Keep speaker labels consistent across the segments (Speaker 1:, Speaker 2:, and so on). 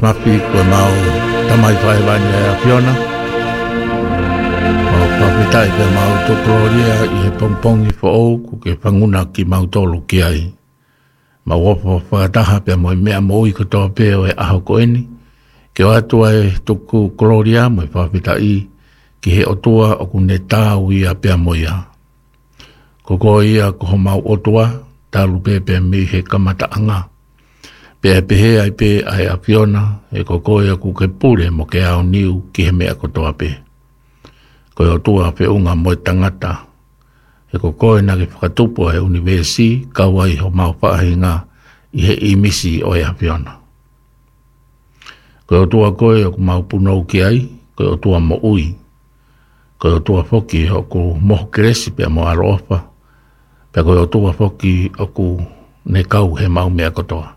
Speaker 1: Mapi koe mau tamai whae wani a Fiona. Mau whawhitai pe mau to Gloria i he pongpongi whaou ku ke whanguna ki mau tolu ki ai. Mau opo whakataha pe mo mea mo i kotoa pe o e aho koeni. Ke o atua e tuku Gloria mo i whawhitai ki he otua o ku ne tāu ia pe mo ia. Koko ia ko mau otua talu pe me he kamataanga. Pea pehe ai pe ai a Fiona e koko ia ku ke pure mo ke au niu ki he mea kotoa pe. Ko o tua pe unga mo tangata. E koko e na ke whakatupu e universi kawai ho mau whaahinga i he imisi o e a Fiona. Ko o tua koe o ku mau punou ki ai, ko o tua mo ui. Ko o tua foki o ku moho keresi pe mo arofa. Pe ko o tua foki o ku ne kau he mau mea kotoa.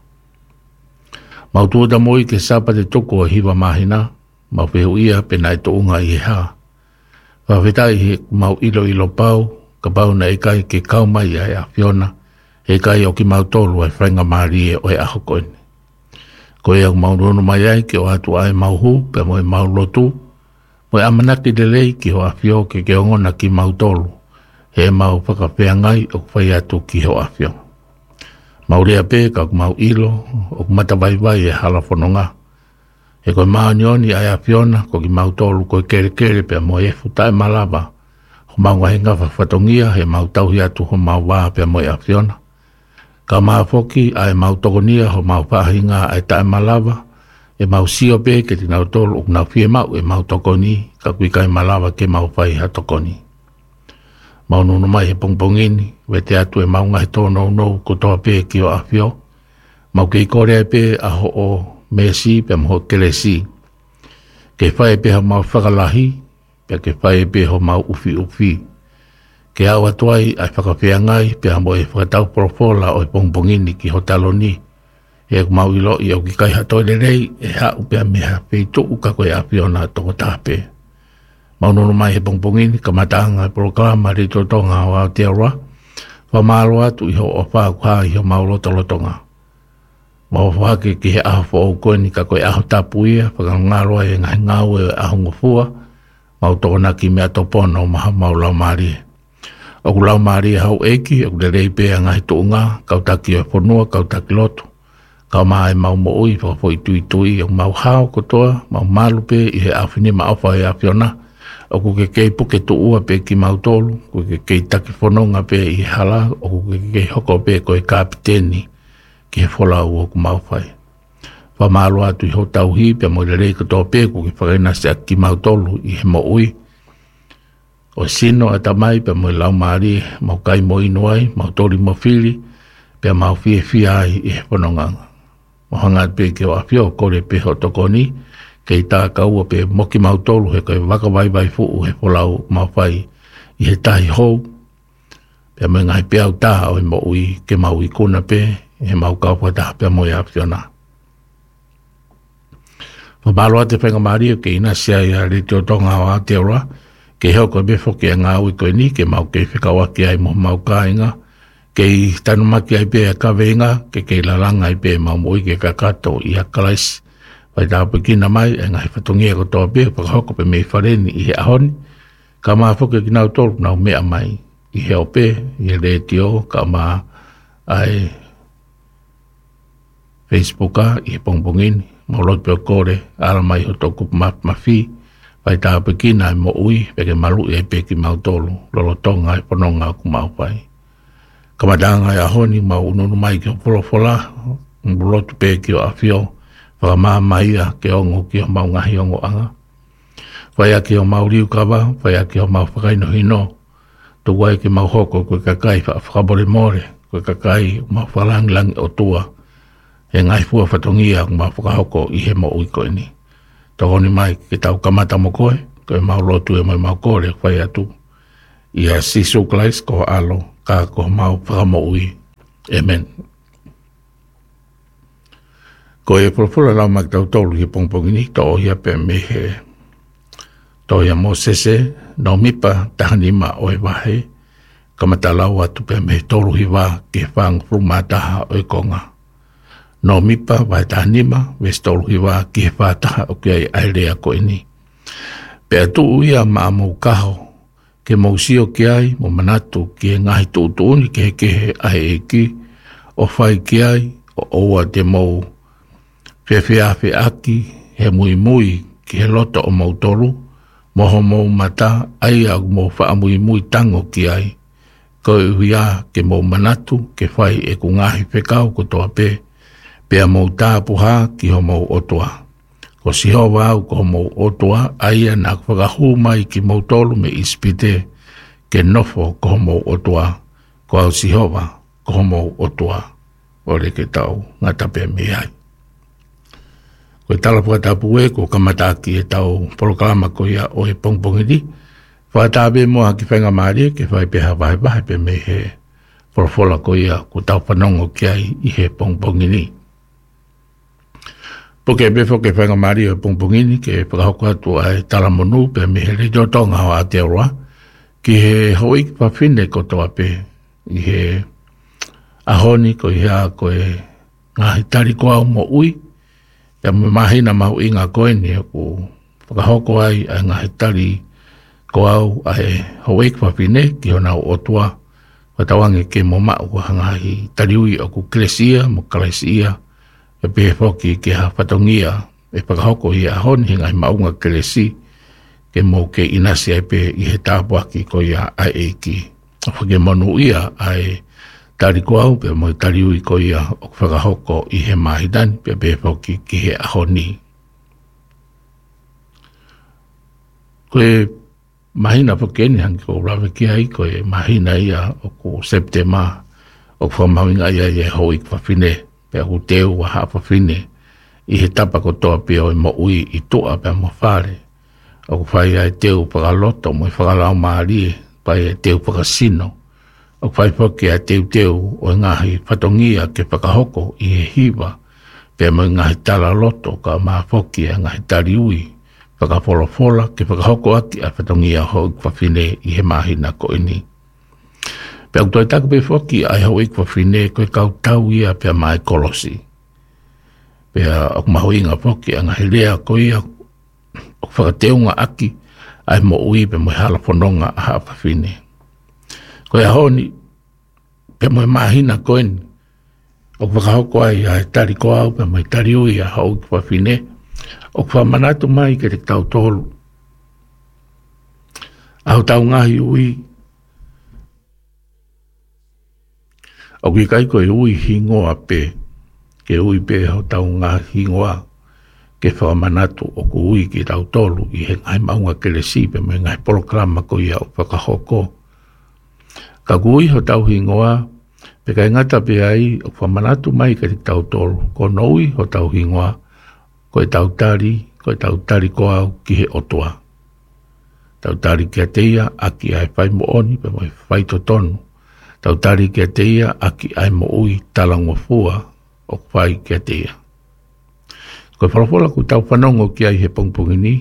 Speaker 1: Mau tua da moi ke sapa te toko o hiwa mahina, mau whihu ia pe nai to unga i he ha. Whawhetai he mau ilo pau, ka pau na e kai ke kau mai ai a Fiona, e kai o ki mau tolu e whainga marie o e aho koene. Ko e au mau rono mai ai ke o atu ai mau hu, pe mo e mau lotu, mo e amanaki de lei ki ho a Fio ke ongona ki mau tolu, he mau whakawhea ngai o whai atu ki ho a Fio. Maurea pe ka mau ilo o mata vai e hala whanonga. E koe maanioni ai a Fiona ko ki mau tolu koe kere pe mo e futai malava. Ho mau ngahinga whatongia he mau tauhi atu ho mau waa pe mo e a Fiona. Ka maa foki ai mau tokonia ho mau pahinga ai tae malava. E mau sio pe ke tinau tolu o nau fie mau e mau tokoni ka kui kai malava ke mau whai ha tokoni. Mau nunu mai he pongpongini, wete atu e mau ngai tōnou nou ko toa pē ki o a Fio. Mau kei kore pē a ho o mesi pe mo kelesi. Ke whae pē ho mau whakalahi, pe ke whae pē ho mau ufi. Ke au atuai ai whakawhea ngai pe mo e whakatau profola o e pongpongini ki ho taloni. E mau ilo i au ki kai hatoile rei e hau pe meha peitu uka koe a Fio na toko tāpē. Mau nono mai he pongpongini ka matanga e programa ri totonga o Aotearoa. Wa malo atu i ho o whakua i ho mau lotolotonga. Mau whake ki he aho whao koeni ka koe aho tapuia, whakangaroa e ngai ngau e aho ngofua. Mau tokona ki mea topono maha mau lau marie. Oku lau marie hau eki, oku le rei pēa ngai tuunga, kau taki o whanua, kau taki loto. Kau maa e mau mo ui, whakafo i tui, o mau hao kotoa, mau malupe i he awhini ma awha e a Fiona. O ku ke kei puke tu ua pe ki mau tolu, ku ke kei taki whanonga pe i hala, o ku ke kei hoko pe koe kapiteni ki he wholau o ku mau whai. Wha maalo atu i ho tauhi pe mo le rei katoa pe ku ke whakaina se ki mau tolu i he mo ui. O sino a tamai pe mo lau maari, mau kai mo inuai, mau tori mo fili, pe mau fie ai i he whanonga. Mo hangat pe ke o awhio kore pe ho tokoni, kei tā kaua pe moki mau tolu he koe waka vai fuu he polau mau whai i he tahi hou. Pea me ngai peau tā o e mo ui ke mau i kuna pe he mau kaupua tā pea mo i a Fiona. Mabalo ate whenga mario ke ina sia i a reti o tonga o Aotearoa ke heo koe befo ke a ngā ui koe ni ke mau kei whikawaki ai mo mau kāinga kei tanumaki ai pe a kawenga ke kei lalanga ai pe mau mo i ke kakato i a kalaisi. Pai tā pekina mai e ngai whatongia ko toa pēr whakahoko pe mei whareni i he ahoni. Ka maa whuke ki nau tolu nau mea mai i he o pē, i he retio, ka maa ai Facebooka i he pongpongini, maulot peo kore, ala mai ho toku mawhi. Pai tā pekina e mo ui, peke malu i e peki mau tolu, lolo tonga e whanonga ku mau pai. Ka madanga e ahoni, mau ununu mai ki o wholofola, mbulotu pē ki o awhio, whaka maa maia ke ongo ki o mau ngahi ongo anga. Whai aki o mau riu kawa, whai aki o mau whakaino hino. Tu wai ki mau hoko koe kakai whakabore more, koe kakai o mau whalangilangi o tua. He ngai fua whatongia o mau whakahoko i he mo ui koe ni. Tokoni mai ke tau kamata mo koe, koe mau lotu e mai mau kore whai atu. I a sisu klais ko alo, ka ko mau whakamo ui. Amen. Ko e profula lau mak tau tolu ki pongpongini, to o ia pe me he. To ia mo sese, no mipa tahani ma o e wahe, kamata lau atu pe me tolu hi wa ke whang frumataha o e konga. no mipa vai tanima vestolu hiwa ki fata o ke ai lea ko ini pe tu ia ma mo kaho ke mo sio ke ai mo manatu ke ngai tu ni ke ai ki o fai ke ai o te mo fe aki he mui ki he loto o mautolu moho mo mata ai au mo wha mui tango ki ai ko uia ke mo manatu ke fai e ku ngahi whekau ko toa pea mo tāpuha ki ho mo otoa ko si ho wau ko mo otoa ai ana whakahu mai ki mautolu me ispite ke nofo ko mo otoa ko au si ho wa ko mo otoa o le ke tau ngata pea me ai ko tala tapu e ko kamataki e tau polokalama ko ia o e pongpongiri whatabe mo haki whenga maari ke whai peha wahe pe me he polofola ko ia ko tau whanongo ki ai i he pongpongiri po ke befo ke whenga maari o pongpongiri ke whakahoko atu ai tala monu pe me he le jotonga ho Aotearoa ki he hoik whawhine ko toa pe i he ahoni ko i hea ko e ngahi tari ko au mo ui ya mahina mau inga koe ni ku whakahoko ai a ngahi tari ko au ai hoek whawhine ki hona o otua watawange ke mo mau ko hangahi tari ui o ku klesia mo kalesia e pehe whoki ke ha whatongia e whakahoko i a honi hingai maunga klesi ke mo ke inasi ai pe i he tāpuaki ko ia ai eiki whake monu ia ai tari ko au pe mo tari ui ko ia o whakahoko i he mahidani pe whoki ki he ahoni. Koe mahina whakeni hangi ko rawe ki ai koe mahina ia o ko Septema o whamawinga ia i e hoi kwawhine pe hu teo wa haa whawhine i he tapa ko toa pe o i mo ui i toa pe mo whare o ko whai ai teo whakaloto mo i whakalau maari pai e teo whakasino o whai whoki a teu o ngahi whatongia ke whakahoko i he hiwa pe mo ngahi tala loto ka maa whoki a ngahi tari ui whakawholofola ke whakahoko aki a whatongia ho whawhine i he mahina ko ini. Pe au toi taku pe whoki ai ho whawhine koe kau tau ia pe mai kolosi. Pe au mahoinga whoki a ngahi lea ko ia o whakateunga aki ai mo ui pe mo hala whanonga a ha whawhine. Ko e honi, pe moe mahina koen, o whakahoko ai a tari ko au, pe moe tari ui a hau ki whawhine, o whamanatu mai ke te tau tolu. Au tau ngahi ui, o ki kai koe ui hingoa pe, ke ui pe hau tau ngahi hingoa, ke whamanatu o ku ui ki tau tolu, i he ngai maunga ke le si, pe moe ngai poloklama ko ia o whakahoko. Ka kui ho tau hingoa, pe kai ngata pe ai o whamanatu mai ka te tau tolu. Ko noui ho tau hingoa, ko e tau tari ko au ki he otoa. Tau tari ki a teia, aki ai whai mo oni, pe moi whai to tonu. Tau tari ki a teia, aki ai mo ui talango fua, o whai ki a teia. Ko e whalafola ku tau whanongo ki ai he pongpongini.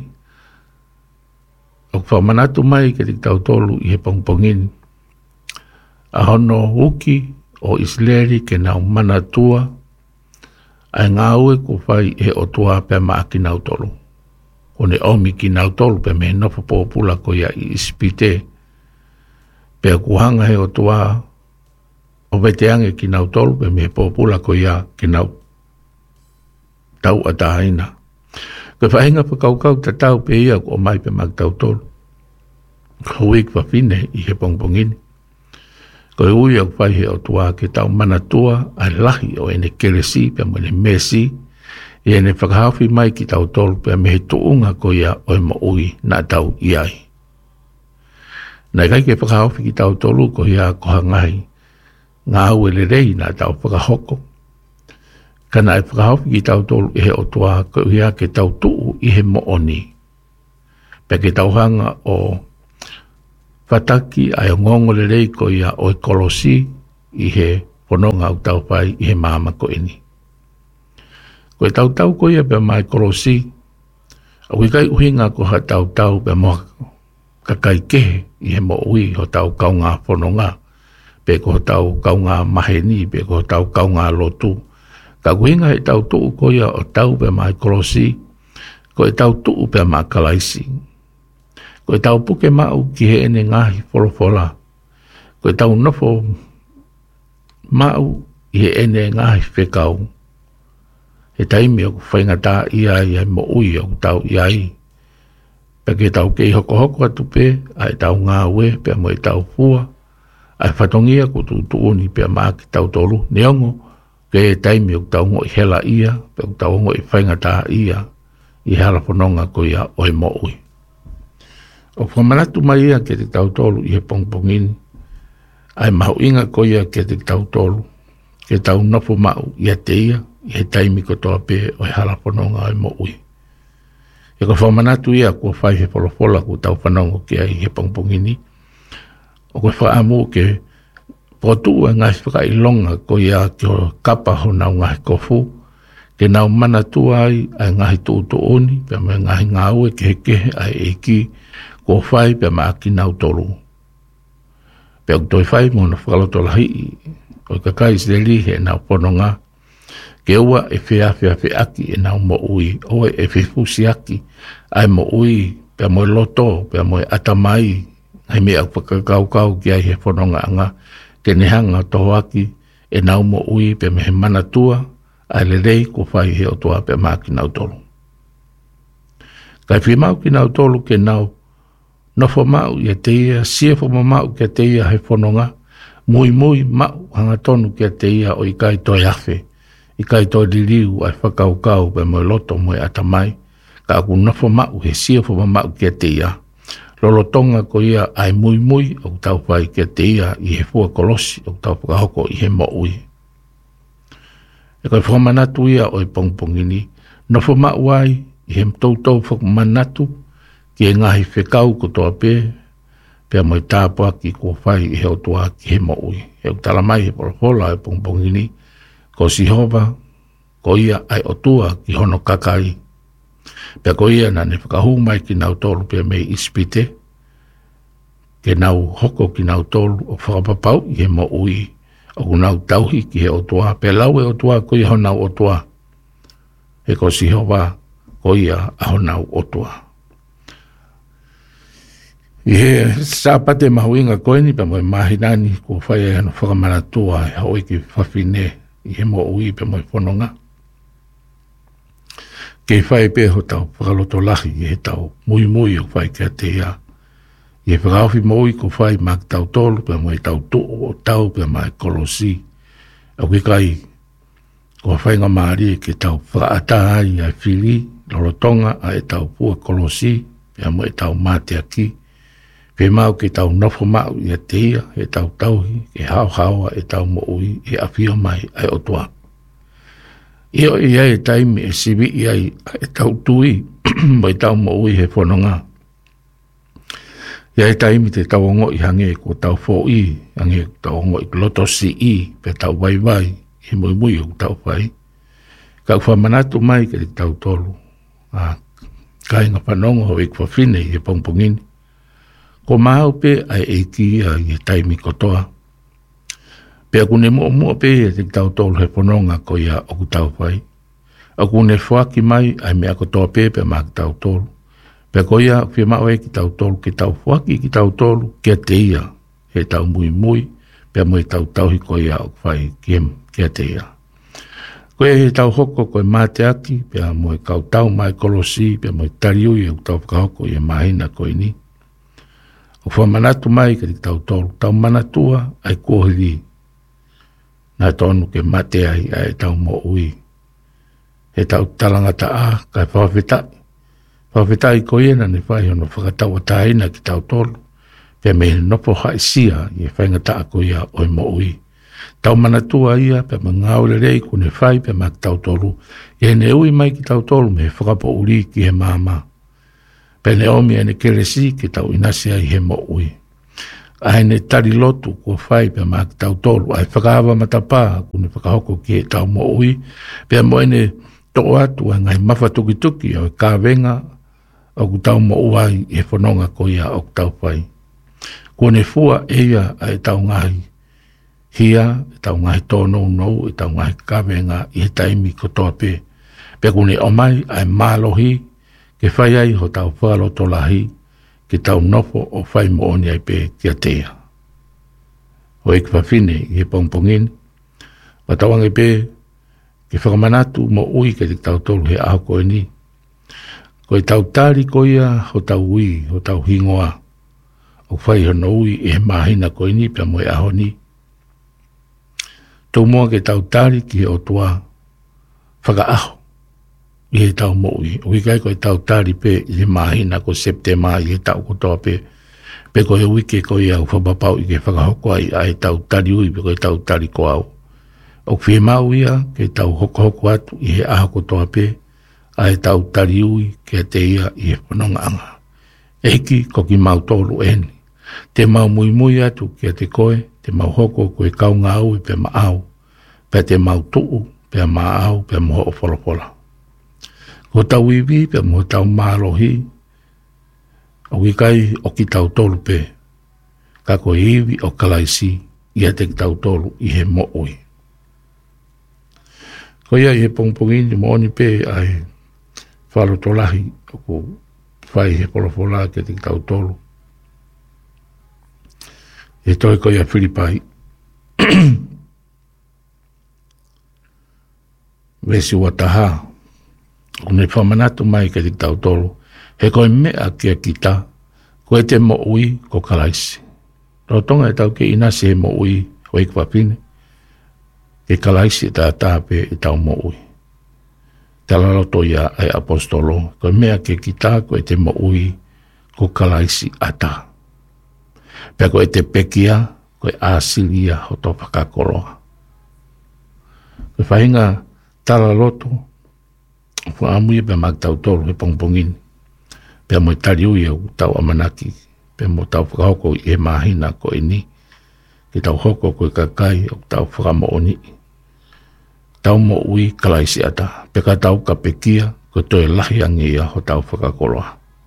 Speaker 1: O whamanatu mai ka te tau tolu i he pongpongini. A hono uki o Isleri ke nau manatua ai ngā ue ko whai he o tua pe maa ki nau tolu. O ne omi ki nau tolu pe me nofa pōpula ko ia i ispite. Pe kuhanga he o tua o veteange ki nau tolu pe me pōpula ko ia ki nau tau a tāina. Ko whahinga pa kaukau ta tau pe ia ko mai pe maa tau tolu. Ko wik whawhine i he pongpongini. Ko e ui au whai he o tua ke tau manatua ai lahi o ene kelesi pe mo ene mesi i ene whakahawhi mai ki tau tolu pe me he tuunga ko ia o e mo ui na tau iai. Nai kai ke whakahawhi ki tau tolu ko ia ko hangai ngā au ele rei na tau whakahoko. Kana e whakahawhi ki tau tolu i he o tua ko ia ke tau tuu i he mo oni. Pe ke tau hanga o Pataki ai o ngongo le rei ko ia o e kolosi i he pononga au tau pai i he mama ko ini. Ko e tau ko ia pe mai kolosi, au i kai uhinga ko ha tau pe moa kakai kehe i he mo ui ho tau kaunga pononga, pe ko tau kaunga maheni, pe ko tau kaunga lotu, Ka kuinga he tau tuu ko ia o tau pe mai Kolosi, ko e tau tuu pe mai Kalaisi. Ko e tau puke mau ki he ene ngahi folofola. Ko e tau nofo mau i he ene ngahi whekau. He taimi o whaingata ia i mo ui o tau iai. Peke tau kei hoko hoko atu pe, ai tau ngā ue pe mo e tau fua. Ai whatongia ko tu tuoni pe maa ki tau tolu neongo. Ke e taimi o tau ngoi hela ia, pe o tau ngoi whaingata ia. I hala whanonga ko ia o e mo ui. O whamanatu mai ia ke te tau tolu i he pongpongini. Ai mahu inga ko ia ke te tau tolu. Ke tau nofo mau ia te ia. I he taimi ko toa pe o he hala whanonga o e mo ui. E ko whamanatu ia kua whai he polofola ko tau whanonga ki ai he pongpongini. O koe whaamu ke potu e ngai whakailonga ko ia ki o kapa ho nau ngai kofu. Ke nau mana tua ai ai ngai tūtu oni, pe me ngai ngau e kehe ai eki ko whai pe ma aki nau tolu. Pe o toi whai mona whakalotolahi o kakai sili he nau pononga. Ke ua e whea aki e nau mo ui, oe e whifusi aki ai mo ui, pe mo loto, pe mo atamai, ai me au whakakaukau ki ai he whanonga anga, ke nehanga toho aki e nau mo ui, pe me he mana tua, ai le rei ko whai he o toa pe maa ki nau tolu. Kai whimau ki nau tolu ke nau, nofo mau i a te ia, siefo mau ki a te ia he whanonga, mui mau hanga tonu ki a te ia o i kai toi awhi. I kai toi diriu ai whakaukau pe mo loto mo e atamai, ka aku nofo mau he siefo mau ki a te ia. Lolotonga ko ia ai mui o tau whai ki a te ia i he fua Kolosi o tau whakahoko i he mo ui. E kai whamanatu ia o i pongpongini, nofo mau ai i he mtoutou whakamanatu ki e ngahi whekau ko toa pe mo i tāpua ki ko whai i he o toa ki he mo ui. E o talamai he polofola e pongpongini, ko Sihova, ko ia ai o tua ki hono kakai. Pea ko ia nane whakahu mai ki nau tolu pia mei ispite, ke nau hoko ki nau tolu o whakapapau i he mo ui, o nau tauhi ki he o tua, pea lau e o tua ko ia honau o tua. E ko Sihova, ko ia a honau o tua. I he sāpate mahuinga koeni pia mo i mahinani ko whai ano whakamanatua e hoi ki whawhine, i he mo ui pe mo i whanonga. Kei whai pe ho tau whakaloto lahi i he tau mui o whai kia te ia. I he whakawhi mo ui ko whai mak tau tolu pe mo i tau tō o tau pe mai Kolosi. Au ki kai ko whai ngā maari ke tau whakaata ai ai whiri, lorotonga ai tau pua Kolosi pe mo i tau mate aki. Pe mau ke tau nofo mau i a te ia, e tau tauhi, e hao e tau mo ui, e awhia mai ai o tua. I o i ai taimi e sivi i ai e tau tui, mai tau mo ui he whanonga. I ai taimi te tau ongo i hange ko tau fo i, hange ko tau ongo i loto si i, pe tau vai, e mui o tau vai. Ka whamanatu mai ke te tau tolu. Kai ngā whanonga ho i kwa whine i e pongpongini. Ko mau pe ai eiki i taimi kotoa. Pe aku ne mua pe e te tau tolu he whanonga ko ia o ku tau whai. Aku ne whaki mai ai mea kotoa pe maa ki tau tolu. Pe ko ia whia mau e ki tau tolu ki tau whaki ki tau tolu ki a te ia. He tau mui pe mo i tau tauhi ko ia o whai ki a te ia. Ko e he tau hoko ko e mate aki pe mo i kau tau mai Kolosi pe mo i tariui e tau whakahoko i e mahina ko i ni. O whamanatu mai ka te tau tolu, tau manatua ai kohiri. Nā tonu ke mate ai tau mo ui. He tau talangata kai whawhetai. Whawhetai ko iena ne whai hono whakatau a taina ki tau tolu. Pea me nopo haisia i e whaingata ko ia oi mo ui. Tau manatua ia pe ma ngaure rei ko ne whai pe ma ki tau tolu. I ne ui mai ki tau tolu me whakapo uri ki he māma. Pene omi ane keresi ki tau inasi ai he mo ui. Ai ne tari lotu ko whai pe maa ki tau tolu. Ai whakawa matapā kune whakahoko ki he tau mo ui. Pea mo ene toko atu ai ngai mawha tuki au kāwenga au ku tau mo uai he whanonga ko ia au ku tau whai. Kone fua eia ai tau ngahi. hia, tau ngai tono no, tau ngai kawenga, i he taimi ko toa pe. Pe kune o mai, ai mālohi, ke whai ai ho tau whaloto lahi, ke tau nofo o whai mo oni ai pe kia tea. O ek whawhine, i he pongpongini, wa tawange pe, ke whakamanatu mo ui ke te tau tolu he aho koe ni. Koe tau tari koia ho tau ui, ho tau hingoa. O whai hono ui e he mahina koe ni pia moe aho ni. Tau mua ke tau tari ki he o tua whaka aho. I he tau mo ui. O kai koe tau tari pe i he mahina ko septema i he tau kotoa pe. Pe koe wike koe au whapapau i ke whakahoko ai a he tau tari ui pe koe tau tari ko au. O whi mau ia ke tau hoko atu i he aho kotoa pe. A he tau tari ui ke te ia i he whanonga anga. Eki ko ki mau tolu eni. Te mau mui atu ke te koe, te mau hoko koe kaunga au i pe ma au. Pe te mau tuu, pe ma au, pe moho o wholopola. Ko tau iwi, pe moho tau mālohi. O kai o ki tau tolu pe. Ka koe iwi o kalaisi, ia te tau tolu i he mo ui. Ko ia i he pongpongini mo oni pe ai whalotolahi o ko whai he polofola ke te tau tolu. E toi ko ia Filipai. Vesi wataha. Kune whamanatu mai ke te tau tolu. He koe mea kia kita. Koe te mo ui ko kalaisi. Rotonga e tau ke inasi he mo ui o ikwapine. Ke kalaisi ta tape e tau mo ui. Tala loto ia ai apostolo. Koe mea ke kita koe te mo ui ko kalaisi ata. Pea koe te pekia, koe asilia ho tō whakakoroa. Koe whahinga tala loto, kua amuia pea mak tau tolu he pongpongini. Pea moe tari ui au tau amanaki, pea mo tau whakahoko i he mahina koe ni. Ke tau hoko koe kakai au tau whakamo oni. Tau mo ui kalaisi ata, pea ka tau ka pekia, koe toi lahi angia ho tau whakakoroa.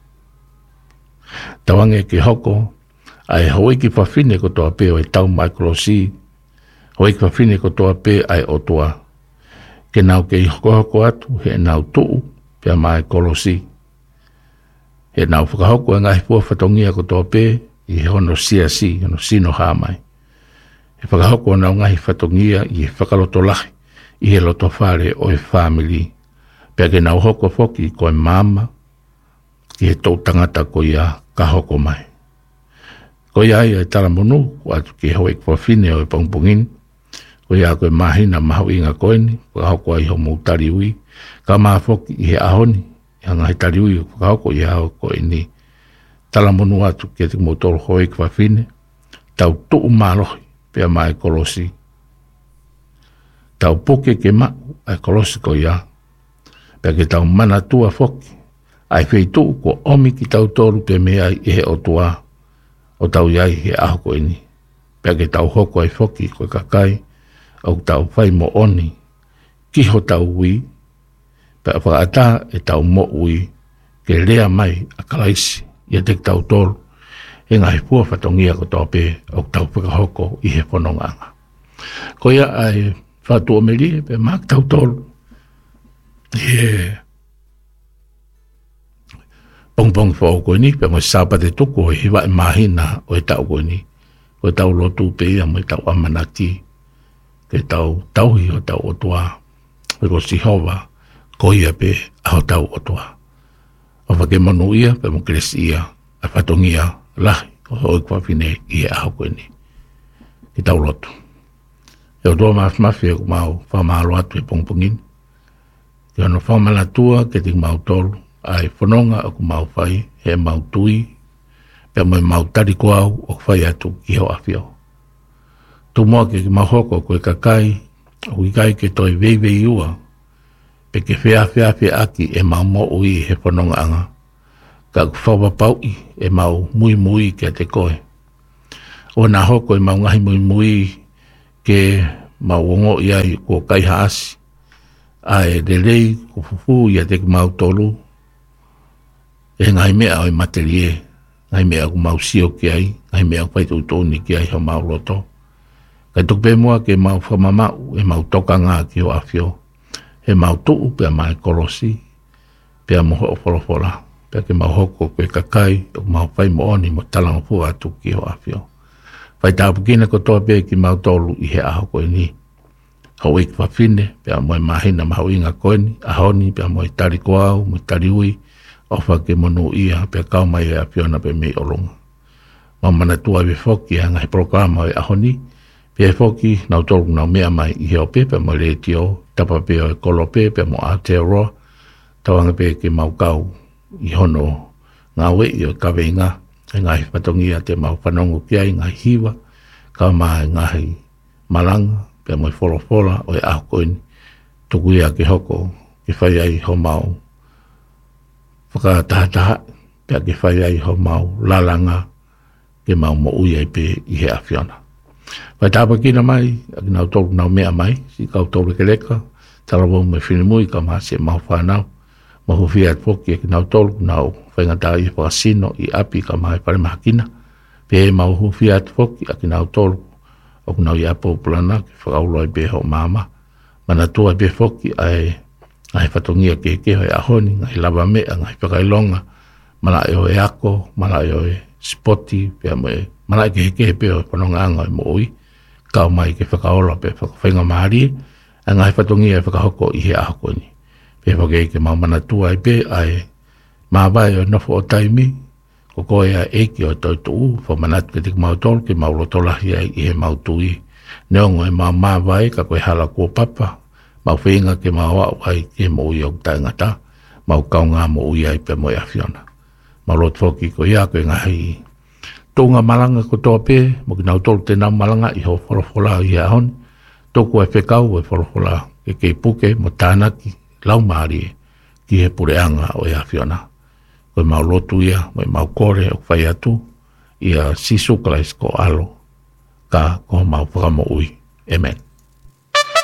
Speaker 1: Tawange ke hoko, ai hoi ki whawhine ko toa pe o e tau maikolosi, hoi ki whawhine ko toa pe ai o toa. Ke nau ke hoko atu, he nau tuu, pe maikolosi. He nau whakahoko e ngahi pua whatongia ko toa pe, i he hono siasi, hono sino hāmai. He whakahoko nau ngahi whatongia, i he whakaloto lahi, i he loto whare o e whamili. Pea ke nau hoko whoki ko e mama, ki he tau tangata ko ia ka hoko mai. Ko ia ai tala monu, ko atu ki hoi kwa whine o e pongpongini. Ko ia koe mahina mahu inga koeni, ko hoko ai ho moutari ui. Ka maa whoki i he ahoni, i hanga he tari ui, ko hoko i hao koeni. Tala monu atu ki atu moutoro hoi kwa whine, tau tuu mālohi, pia mai kolosi. Tau poke ke ma, ai kolosi ko ia. Pia ke tau mana tua whoki, ai wheitu ko omi ki tau toru pe mea i he o tua. O tau iai he aho koe ni. Pea ke tau hoko ai whoki koe kakai, au tau whai mo oni, ki ho tau ui, pea whakaata e tau mo ui, ke rea mai a kalaisi, ia te tau tolu, e ngahi pua whatongia ko tau pe, au tau whakahoko i he whanonganga. Ko ia ai whatu o meri, pea mak tau tolu, pong fo ko ni pe mo sapa de to ko hiwa mahina o tau ko ni o tau lotu pe ia mo tau amanaki ke tau hi o tau o tua ko si hova ko ia pe a tau o tua o va ke manu ia pe mo kresia a fatongia la o ko fine ia a ko ni ke tau lotu e o do mas mafia ko mau fa malo atu pongpongin ke no fa mala tua ke ting mau tolu ai whanonga aku mau whai, he mau tui, pe mai mau tari ko au, o whai atu ki ho awhio. Tu mua ke mau hoko koe kakai, o i kai ke toi veivei ua, pe ke whea aki e mau mo ui he whanonga anga, ka ku whawapau i e mau mui ke te koe. O nā hoko e mau ngahi mui ke mau ongo i ai ko kai haasi, ai relei ko fufu i a te mau tolu, e ngai mea o materie, ngai mea ku mau sio ki ai, ngai mea ku paitu tōni ki ai ho mau loto. Kai tuk pe mua ke mau whamamau e mau toka ngā ki o awhio. He mau tuu pia mai korosi, pia moho o wholofola, pia ke mau hoko koe kakai, o mau whai mo oni mo talanga pua atu ki o awhio. Whai tāpukina ko toa pia ki mau tolu i he aho koe ni. Hau ik whawhine, pia moe mahina mahau inga koe ni, ahoni, pia moe tari koau, moe tari ui, o whake monu ia, pia kau mai e awhio na pe mei olonga. Mamana tua we whoki a ngai programa e ahoni, pia whoki nau tolu nau mea mai i heo pepe mo le tio, tapa pia e kolo pepe mo Aotearoa, tawanga pe ke mau kau i hono ngā we i o kawe inga, e ngai patongia te mau whanongo kia i ngai hiwa, ka mai ngai malanga, pia mo i wholofola o e aho koini, tuku ia ke hoko, ke whai ai ho mau, whakataha, pia ke whai ai ho mau lalanga, ke mau mo ui ai pe i he awhiona. Vai tāpa kina mai, aki nau tolu nau mea mai, si kau tolu ke leka, tarawau me whinemui ka maa se mau whanau, mahu fiat poki aki nau tolu nau whaingata i whakasino i api ka maa e pare mahakina, pe e mahu fiat poki aki nau tolu, oku nau i apo plana ki whakaulo ai beho mama, mana tua be poki ai whatongia ke keho e ahoni, ngai lava mea, ngai whakailonga, mana e o e ako, mana e o e spoti, pia moe, mana ke heke peo whanonga anga i mooi, kau mai ke whakaola pe whakawhainga mahari, a ngai whatongia e whakahoko i he ahoko ni. Pe whake ke mau mana tua i pe, ai mawai o nofo o taimi, ko koe a eki o tau tuu, wha manat ke tik mau tolu, ke mau lotolahi ai i he mau tui. Neongo e mau mawai, ka koe hala kua papa, mau whenga ke mau au ai ke mooi o taingata, mau kaunga mooi ai pe moe awhiona. Mau lot whoki ko ia koe ngahi tōnga malanga ko tō pē, mo ki nau tolu tēnā malanga i ho wholofola i ahoni, tōku e whekau e wholofola ke kei puke mo tānaki, lau maari e, ki he pureanga o e awhiona. Koe mau lotu ia, mo mau kore o whai atu, ia sisu kalais ko alo, ka ko mau whakamo ui. Amen.